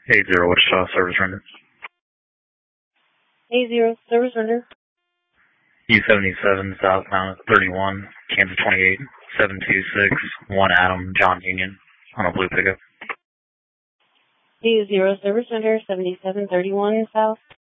80 Wichita, service render. 80, service render. U-77, southbound 31, Kansas 28, 726, 1 Adam, John Union, on a blue pickup. 80, service render, 7731 south.